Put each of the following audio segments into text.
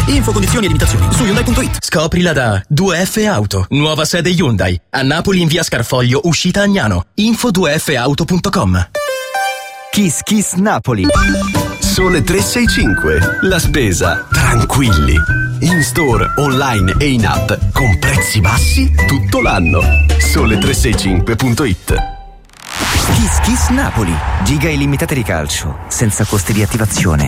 Info, condizioni e limitazioni su Hyundai.it. Scoprila da 2F Auto. Nuova sede Hyundai. A Napoli in via Scarfoglio, uscita Agnano. Info 2fauto.com. Kiss Kiss Napoli. Sole 365. La spesa tranquilli. In store, online e in app con prezzi bassi tutto l'anno. Sole365.it. Kiss Kiss Napoli. Giga illimitate di calcio, senza costi di attivazione.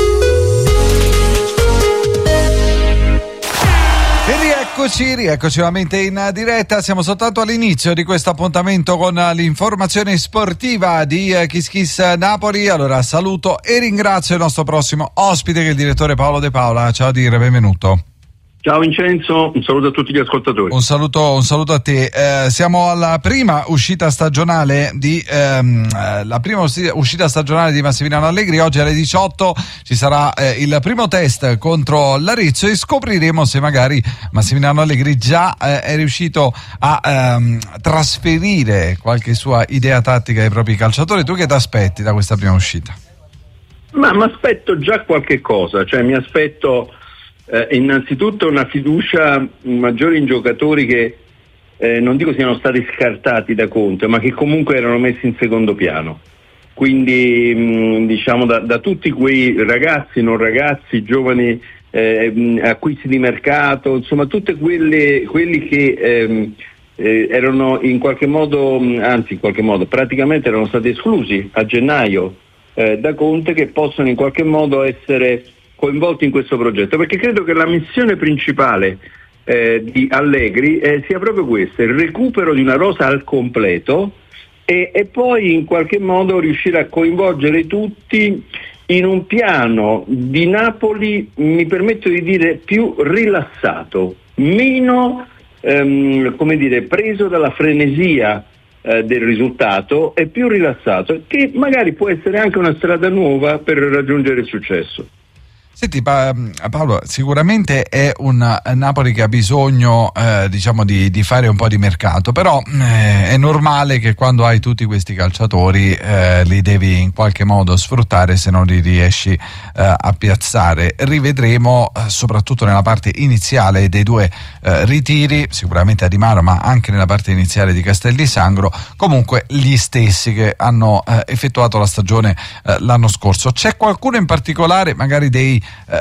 Rieccoci nuovamente in diretta. Siamo soltanto all'inizio di questo appuntamento con l'informazione sportiva di Kiss Kiss Napoli. Allora saluto e ringrazio il nostro prossimo ospite, che è il direttore Paolo De Paola. Ciao Dire, benvenuto. Ciao Vincenzo, un saluto a tutti gli ascoltatori. Un saluto a te. Siamo alla prima uscita stagionale di Massimiliano Allegri. Oggi alle 18 ci sarà il primo test contro l'Arezzo e scopriremo se magari Massimiliano Allegri già è riuscito a trasferire qualche sua idea tattica ai propri calciatori. Tu che ti aspetti da questa prima uscita? Ma mi aspetto già qualche cosa, cioè mi aspetto innanzitutto una fiducia maggiore in giocatori che non dico siano stati scartati da Conte, ma che comunque erano messi in secondo piano. Quindi diciamo da tutti quei ragazzi, non ragazzi, giovani, acquisti di mercato, insomma tutti quelli che erano in qualche modo praticamente erano stati esclusi a gennaio da Conte, che possono in qualche modo essere coinvolti in questo progetto, perché credo che la missione principale di Allegri sia proprio questa: il recupero di una rosa al completo e poi in qualche modo riuscire a coinvolgere tutti in un piano di Napoli, mi permetto di dire, più rilassato, meno preso dalla frenesia del risultato, e più rilassato, che magari può essere anche una strada nuova per raggiungere il successo. Senti Paolo, sicuramente è un Napoli che ha bisogno di fare un po' di mercato, però è normale che quando hai tutti questi calciatori li devi in qualche modo sfruttare, se non li riesci a piazzare. Rivedremo soprattutto nella parte iniziale dei due ritiri, sicuramente a Di Maro, ma anche nella parte iniziale di Castellisangro, comunque gli stessi che hanno effettuato la stagione l'anno scorso. C'è qualcuno in particolare, magari dei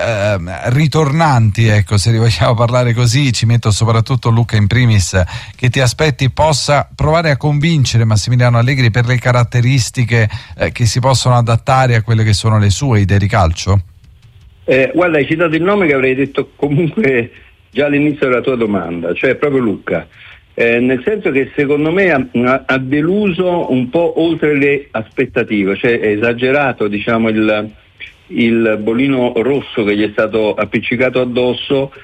ritornanti, ecco, se li vogliamo parlare così, ci metto soprattutto Luca in primis, che ti aspetti possa provare a convincere Massimiliano Allegri per le caratteristiche che si possono adattare a quelle che sono le sue idee di calcio? Guarda, hai citato il nome che avrei detto comunque già all'inizio della tua domanda, cioè proprio Luca, nel senso che secondo me ha deluso un po' oltre le aspettative, cioè è esagerato, diciamo, il bollino rosso che gli è stato appiccicato addosso,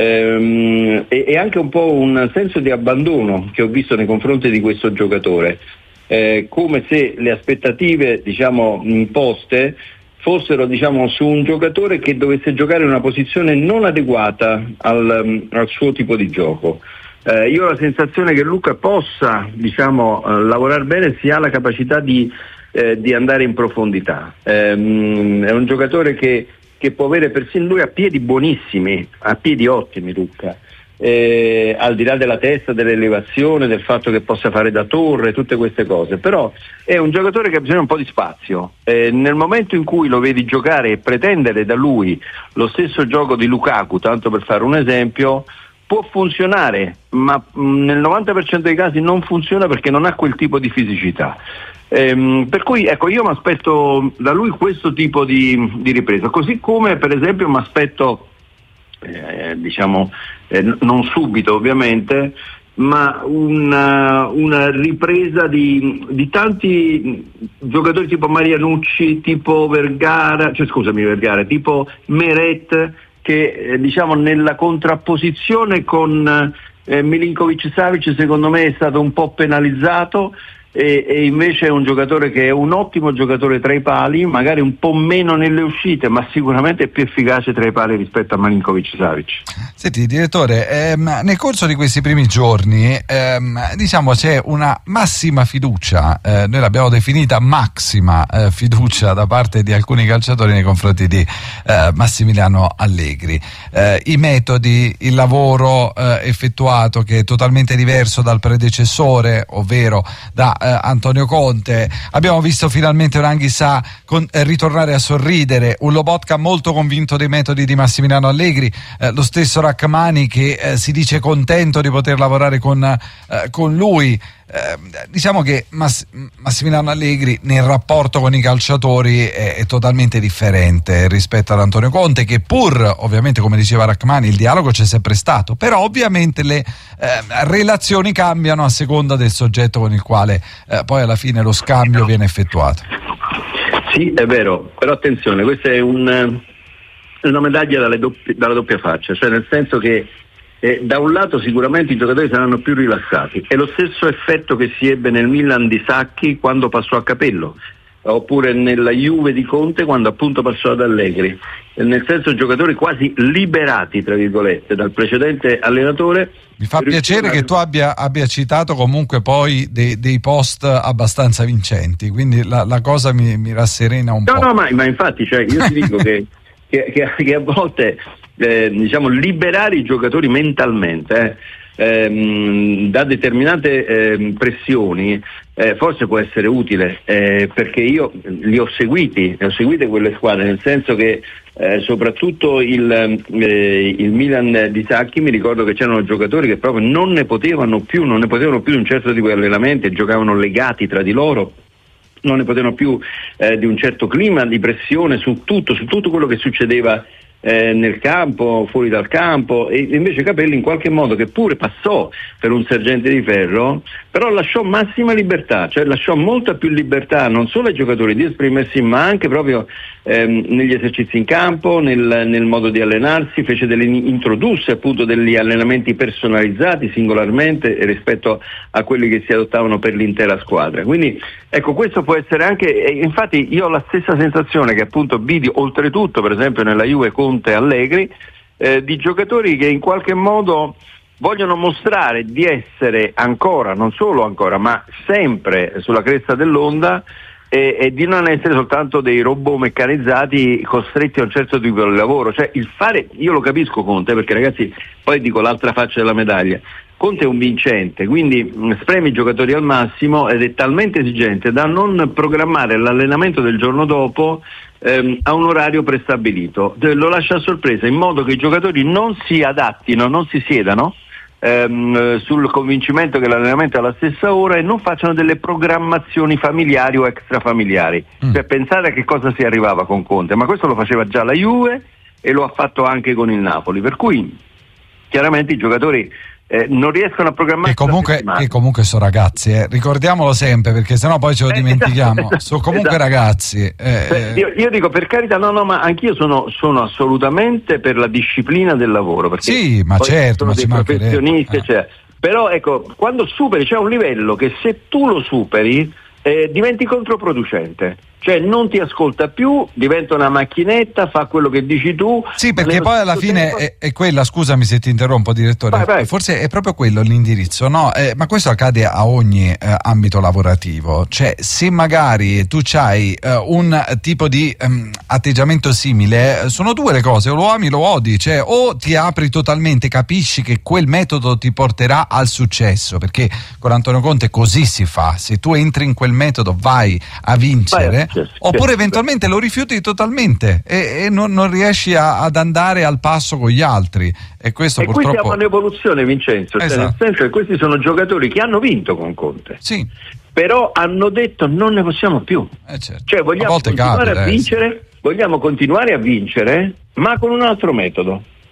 e anche un po' un senso di abbandono che ho visto nei confronti di questo giocatore, come se le aspettative, diciamo, imposte fossero, diciamo, su un giocatore che dovesse giocare in una posizione non adeguata al suo tipo di gioco. Io ho la sensazione che Luca possa, diciamo, lavorare bene, se ha la capacità di andare in profondità. È un giocatore che può avere persino lui a piedi buonissimi, a piedi ottimi, Luca, al di là della testa, dell'elevazione, del fatto che possa fare da torre, tutte queste cose, però è un giocatore che ha bisogno un po' di spazio. Nel momento in cui lo vedi giocare e pretendere da lui lo stesso gioco di Lukaku, tanto per fare un esempio, può funzionare, ma nel 90% dei casi non funziona perché non ha quel tipo di fisicità. Per cui ecco, io mi aspetto da lui questo tipo di ripresa, così come per esempio mi aspetto non subito ovviamente, ma una ripresa di tanti giocatori tipo Marianucci, tipo Vergara, tipo Meret, che diciamo nella contrapposizione con Milinkovic-Savic secondo me è stato un po' penalizzato. e invece è un giocatore che è un ottimo giocatore tra i pali, magari un po' meno nelle uscite, ma sicuramente è più efficace tra i pali rispetto a Milinkovic-Savic. Senti direttore, nel corso di questi primi giorni diciamo c'è una massima fiducia, noi l'abbiamo definita massima fiducia da parte di alcuni calciatori nei confronti di Massimiliano Allegri, i metodi, il lavoro effettuato che è totalmente diverso dal predecessore, ovvero da Antonio Conte. Abbiamo visto finalmente un Anghissà ritornare a sorridere, un Lobotka molto convinto dei metodi di Massimiliano Allegri, lo stesso Rachmani che si dice contento di poter lavorare con lui. Diciamo che Massimiliano Allegri nel rapporto con i calciatori è totalmente differente rispetto ad Antonio Conte, che pur ovviamente, come diceva Rachmani, il dialogo c'è sempre stato, però ovviamente le relazioni cambiano a seconda del soggetto con il quale poi alla fine lo scambio viene effettuato. Sì, è vero, però attenzione, questa è una medaglia dalla doppia faccia, cioè nel senso che da un lato sicuramente i giocatori saranno più rilassati, è lo stesso effetto che si ebbe nel Milan di Sacchi quando passò a Capello, oppure nella Juve di Conte quando appunto passò ad Allegri, nel senso giocatori quasi liberati tra virgolette dal precedente allenatore. Mi fa piacere che tu abbia citato comunque poi dei post abbastanza vincenti, quindi la cosa mi rasserena un po'. No, ma infatti, cioè, io ti dico che a volte diciamo liberare i giocatori mentalmente da determinate pressioni forse può essere utile, perché io li ho seguite quelle squadre, nel senso che soprattutto il Milan di Sacchi, mi ricordo che c'erano giocatori che proprio non ne potevano più di un certo tipo di allenamento, giocavano legati tra di loro, non ne potevano più di un certo clima di pressione su tutto quello che succedeva nel campo, fuori dal campo, e invece Capelli in qualche modo, che pure passò per un sergente di ferro, però lasciò massima libertà, cioè lasciò molta più libertà non solo ai giocatori di esprimersi, ma anche proprio negli esercizi in campo, nel modo di allenarsi, introdusse appunto degli allenamenti personalizzati singolarmente rispetto a quelli che si adottavano per l'intera squadra. Quindi ecco, questo può essere anche, infatti io ho la stessa sensazione che appunto vidi oltretutto per esempio nella Juve Conte e Allegri, di giocatori che in qualche modo vogliono mostrare di essere ancora, non solo ancora, ma sempre sulla cresta dell'onda, e di non essere soltanto dei robot meccanizzati costretti a un certo tipo di lavoro. Cioè il fare, io lo capisco Conte, perché ragazzi, poi dico l'altra faccia della medaglia, Conte è un vincente, quindi spreme i giocatori al massimo ed è talmente esigente da non programmare l'allenamento del giorno dopo a un orario prestabilito, lo lascia a sorpresa, in modo che i giocatori non si adattino, non si siedano sul convincimento che l'allenamento è alla stessa ora e non facciano delle programmazioni familiari o extrafamiliari. Cioè pensate a che cosa si arrivava con Conte, ma questo lo faceva già la Juve e lo ha fatto anche con il Napoli, per cui chiaramente i giocatori non riescono a programmare. E comunque sono ragazzi, ricordiamolo sempre, perché sennò poi ce lo dimentichiamo. Esatto, sono comunque ragazzi. Io dico, per carità, no, ma anch'io sono assolutamente per la disciplina del lavoro, perché sì, ma certo, sono ma dei professionisti, però ecco, quando superi, c'è un livello che se tu lo superi diventi controproducente. Cioè non ti ascolta più, diventa una macchinetta, fa quello che dici tu. Sì, perché poi alla fine è quella, scusami se ti interrompo direttore, vai. Forse è proprio quello l'indirizzo, no? Ma questo accade a ogni ambito lavorativo, cioè se magari tu c'hai un tipo di atteggiamento simile, sono due le cose, o lo ami o lo odi, cioè o ti apri totalmente, capisci che quel metodo ti porterà al successo, perché con Antonio Conte così si fa, se tu entri in quel metodo vai a vincere. Oppure eventualmente lo rifiuti totalmente e non riesci ad andare al passo con gli altri, e questo purtroppo. Qui siamo in evoluzione, Vincenzo, esatto. Cioè, nel senso che questi sono giocatori che hanno vinto con Conte, sì, però hanno detto non ne possiamo più, certo. Cioè vogliamo continuare a vincere, vogliamo continuare a vincere, ma con un altro metodo.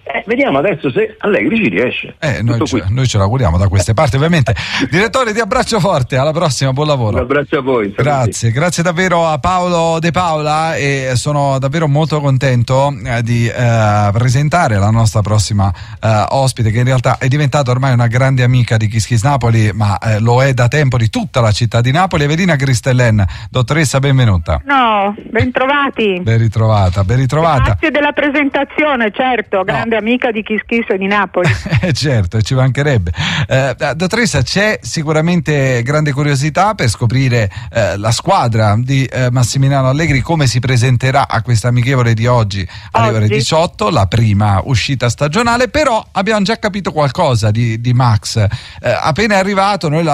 Vediamo adesso se Allegri ci riesce. Noi ce l'auguriamo da queste parti, ovviamente. Direttore, ti abbraccio forte, alla prossima, buon lavoro. Un abbraccio a voi. Grazie davvero a Paolo De Paola, e sono davvero molto contento di presentare la nostra prossima ospite, che in realtà è diventata ormai una grande amica di Kiss Kiss Napoli, ma lo è da tempo di tutta la città di Napoli. Evelina Cristellen, dottoressa, benvenuta. No, ben trovati. Ben ritrovata. Grazie della presentazione, certo, grande amica di Kiss Kiss e di Napoli. Certo, ci mancherebbe. Dottoressa, c'è sicuramente grande curiosità per scoprire la squadra di Massimiliano Allegri, come si presenterà a questa amichevole di oggi alle ore 18, la prima uscita stagionale. Però abbiamo già capito qualcosa di Max. Appena è arrivato, noi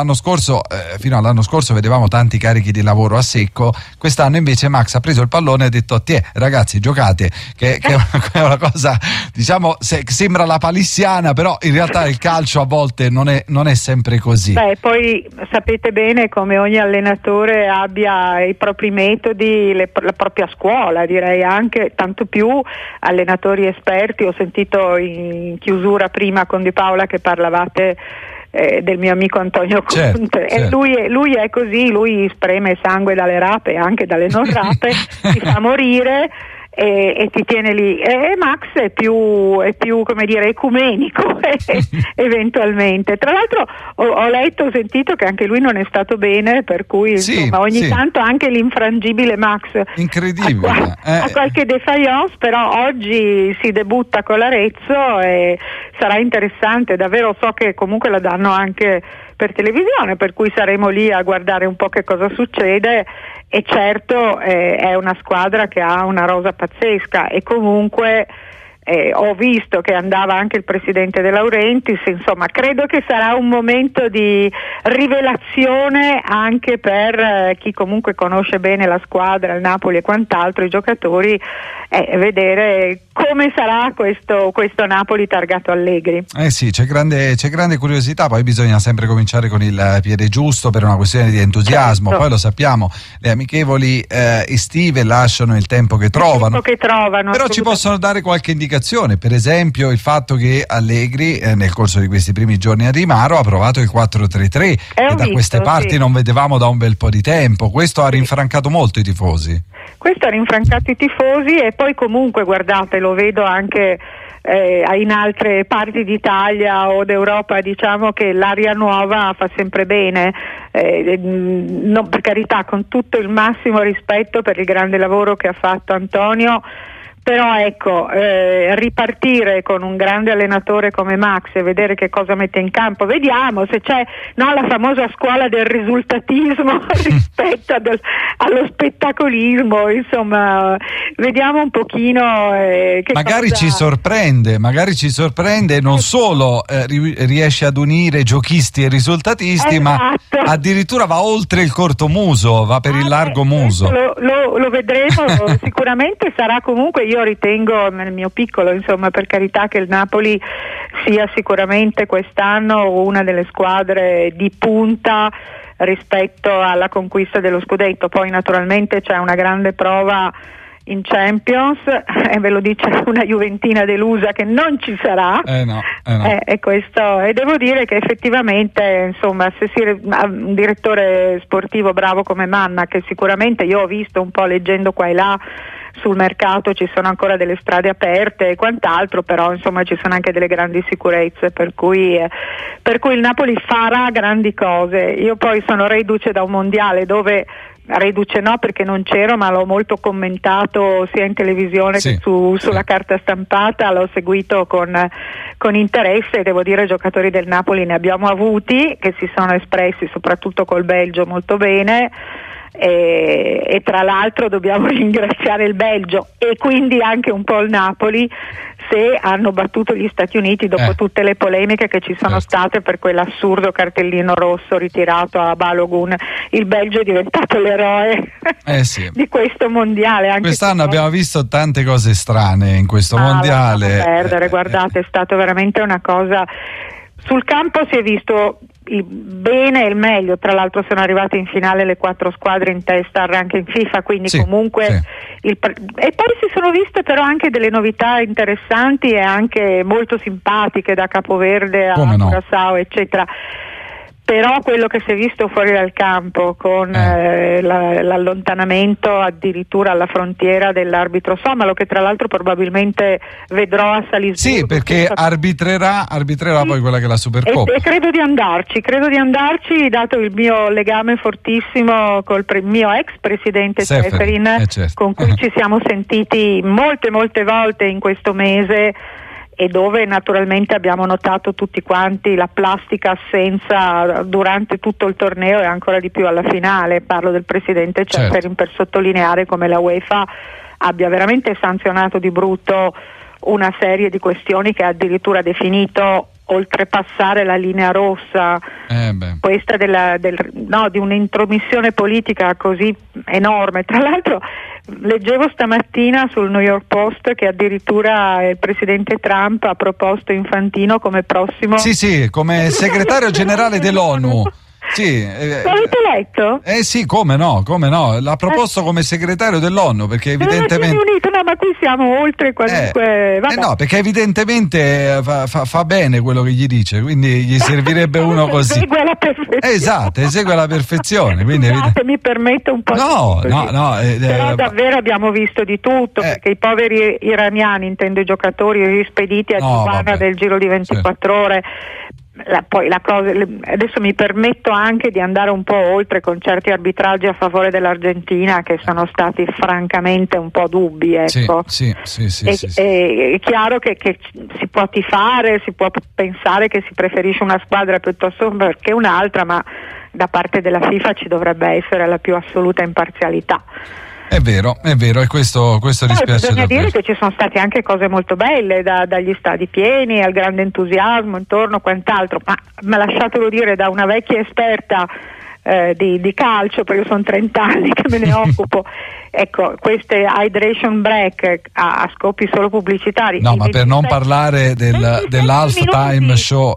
fino all'anno scorso vedevamo tanti carichi di lavoro a secco. Quest'anno invece Max ha preso il pallone e ha detto: ragazzi, giocate, che è una cosa, diciamo, sembra la palissiana, però in realtà il calcio a volte non è sempre così. Poi sapete bene come ogni allenatore abbia i propri metodi, la propria scuola, direi, anche tanto più allenatori esperti. Ho sentito in chiusura prima con Di Paola che parlavate del mio amico Antonio Conte. Certo. Lui è così, lui spreme sangue dalle rape e anche dalle non rape, ti fa morire e ti tiene lì. E Max è più come dire ecumenico eventualmente. Tra l'altro ho letto, ho sentito che anche lui non è stato bene, per cui insomma ogni tanto anche l'infrangibile Max incredibile ha qualche défaillance, però oggi si debutta con l'Arezzo e sarà interessante davvero. So che comunque la danno anche per televisione, per cui saremo lì a guardare un po' che cosa succede. E certo è una squadra che ha una rosa pazzesca, e comunque ho visto che andava anche il presidente De Laurentiis. Insomma, credo che sarà un momento di rivelazione anche per chi comunque conosce bene la squadra, il Napoli e quant'altro, i giocatori, vedere come sarà questo Napoli targato Allegri. Sì, c'è grande curiosità. Poi bisogna sempre cominciare con il piede giusto per una questione di entusiasmo. Certo. Poi lo sappiamo, le amichevoli estive lasciano il tempo che trovano. Però ci possono dare qualche indicazione, per esempio il fatto che Allegri nel corso di questi primi giorni a Rimaro ha provato il 4-3-3 che da queste parti non vedevamo da un bel po' di tempo. Questo ha rinfrancato molto i tifosi. Questo ha rinfrancato i tifosi, e poi comunque guardate, lo vedo anche in altre parti d'Italia o d'Europa, diciamo che l'aria nuova fa sempre bene, non, per carità, con tutto il massimo rispetto per il grande lavoro che ha fatto Antonio. Però ecco, ripartire con un grande allenatore come Max e vedere che cosa mette in campo, vediamo se c'è la famosa scuola del risultatismo rispetto allo spettacolismo. Insomma, vediamo un pochino che magari ci sorprende, non solo riesce ad unire giochisti e risultatisti, ma addirittura va oltre il corto muso, va per il largo muso. Lo vedremo. Sicuramente sarà, comunque io ritengo, nel mio piccolo, insomma, per carità, che il Napoli sia sicuramente quest'anno una delle squadre di punta rispetto alla conquista dello scudetto. Poi naturalmente c'è una grande prova in Champions, e ve lo dice una juventina delusa che non ci sarà. E questo, e devo dire che effettivamente, insomma, se un direttore sportivo bravo come Manna, che sicuramente io ho visto un po' leggendo qua e là sul mercato, ci sono ancora delle strade aperte e quant'altro, però insomma ci sono anche delle grandi sicurezze, per cui il Napoli farà grandi cose. Io poi sono reduce da un mondiale dove, reduce no perché non c'ero, ma l'ho molto commentato sia in televisione che sulla carta stampata, l'ho seguito con interesse, e devo dire giocatori del Napoli ne abbiamo avuti che si sono espressi soprattutto col Belgio molto bene. E tra l'altro dobbiamo ringraziare il Belgio e quindi anche un po' il Napoli se hanno battuto gli Stati Uniti dopo tutte le polemiche che ci sono state per quell'assurdo cartellino rosso ritirato a Balogun. Il Belgio è diventato l'eroe di questo mondiale. Anche quest'anno abbiamo visto tante cose strane in questo mondiale. Guardate, è stato veramente una cosa. Sul campo si è visto il bene e il meglio. Tra l'altro sono arrivate in finale le 4 squadre in testa al ranking FIFA, quindi comunque e poi si sono viste però anche delle novità interessanti e anche molto simpatiche, da Capoverde a Curaçao eccetera. Però quello che si è visto fuori dal campo con l'allontanamento addirittura alla frontiera dell'arbitro somalo, che tra l'altro probabilmente vedrò a Salisburgo. Sì, perché arbitrerà poi quella che è la Supercoppa. E credo di andarci, dato il mio legame fortissimo col mio ex presidente Ceferin, con cui ci siamo sentiti molte volte in questo mese, e dove naturalmente abbiamo notato tutti quanti la plastica assenza durante tutto il torneo e ancora di più alla finale. Parlo del presidente Ceferin per sottolineare come la UEFA abbia veramente sanzionato di brutto una serie di questioni che ha addirittura definito oltrepassare la linea rossa, questa di un'intromissione politica così enorme. Tra l'altro leggevo stamattina sul New York Post che addirittura il presidente Trump ha proposto Infantino come prossimo come segretario generale dell'ONU. L'avete letto? Sì, come no, l'ha proposto come segretario dell'ONU, perché evidentemente ma qui siamo oltre qualunque no, perché evidentemente fa bene quello che gli dice, quindi gli servirebbe uno così. Esegue alla perfezione. Esatto, esegue alla perfezione. Quindi mi permetto un po' però davvero abbiamo visto di tutto, perché i poveri iraniani, intendo i giocatori rispediti a Tirana del Giro di 24 ore. Poi la cosa, adesso mi permetto anche di andare un po' oltre con certi arbitraggi a favore dell'Argentina che sono stati francamente un po' dubbi, ecco. È chiaro che si può tifare, si può pensare che si preferisce una squadra piuttosto che un'altra, ma da parte della FIFA ci dovrebbe essere la più assoluta imparzialità. È vero, e questo dispiace. Bisogna dire che ci sono state anche cose molto belle, dagli stadi pieni al grande entusiasmo intorno, quant'altro, ma lasciatelo dire da una vecchia esperta di calcio, perché sono 30 anni che me ne occupo. Ecco, queste hydration break a scopi solo pubblicitari. No, ma per non parlare dell'halftime show,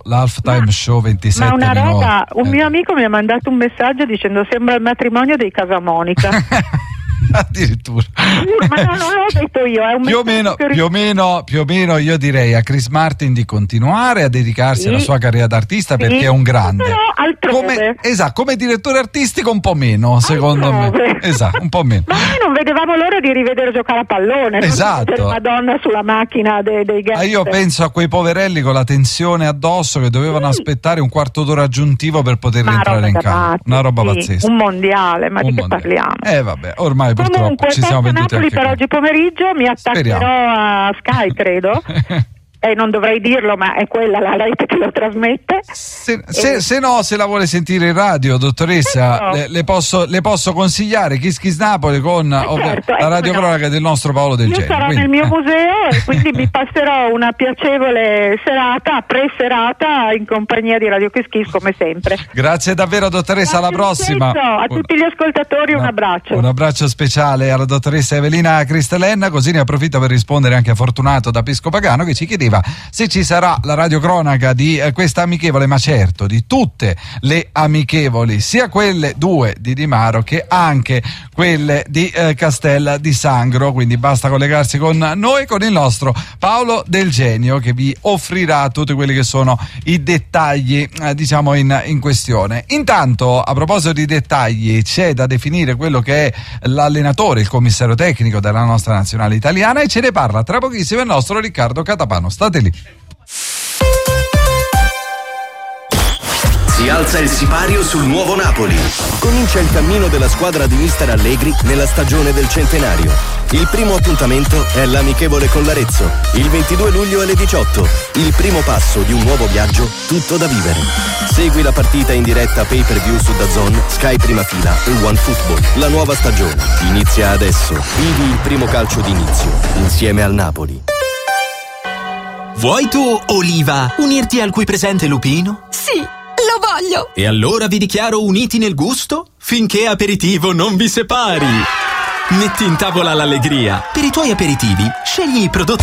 27 ma una minuti. Roba, un mio amico mi ha mandato un messaggio dicendo sembra il matrimonio dei Casamonica. Addirittura. Ma non l'ho detto io, è un più o meno io direi a Chris Martin di continuare a dedicarsi alla sua carriera d'artista, perché è un grande. Però altrove. Come direttore artistico un po' meno, secondo me. Esatto, un po' meno. Ma noi non vedevamo l'ora di rivedere giocare a pallone. Esatto. Madonna sulla macchina dei gangster. Io penso a quei poverelli con la tensione addosso che dovevano aspettare un quarto d'ora aggiuntivo per poter rientrare in campo. Una roba pazzesca. Un mondiale, ma di che parliamo? Vabbè, ormai purtroppo comunque, ci siamo venduti Napoli per oggi pomeriggio mi attaccherò a Sky, credo. Non dovrei dirlo, ma è quella la rete che lo trasmette. Se no, se la vuole sentire in radio, dottoressa, le posso consigliare Kiss Kiss Napoli con la radiocronaca del nostro Paolo Del Genio. Io sarò nel mio museo e quindi mi passerò una piacevole preserata in compagnia di Radio Kiss Kiss, come sempre. Grazie davvero, dottoressa. Alla prossima. A tutti gli ascoltatori un abbraccio. Un abbraccio speciale alla dottoressa Evelina Cristellenna. Così ne approfitto per rispondere anche a Fortunato da Pisco Pagano, che ci chiedeva se ci sarà la radiocronaca di questa amichevole, ma certo di tutte le amichevoli, sia quelle due di Di Maro che anche quelle di Castel di Sangro, quindi basta collegarsi con noi, con il nostro Paolo Del Genio, che vi offrirà tutti quelli che sono i dettagli diciamo in questione. Intanto, a proposito di dettagli, c'è da definire quello che è l'allenatore, il commissario tecnico della nostra nazionale italiana, e ce ne parla tra pochissimo il nostro Riccardo Catapano. State lì. Si alza il sipario sul nuovo Napoli. Comincia il cammino della squadra di mister Allegri nella stagione del centenario. Il primo appuntamento è l'amichevole con l'Arezzo, il 22 luglio alle 18. Il primo passo di un nuovo viaggio tutto da vivere. Segui la partita in diretta pay per view su DAZN, Sky Prima Fila e OneFootball. La nuova stagione inizia adesso. Vivi il primo calcio d'inizio insieme al Napoli. Vuoi tu, Oliva, unirti al qui presente Lupino? Sì, lo voglio! E allora vi dichiaro uniti nel gusto finché aperitivo non vi separi. Metti in tavola l'allegria. Per i tuoi aperitivi, scegli i prodotti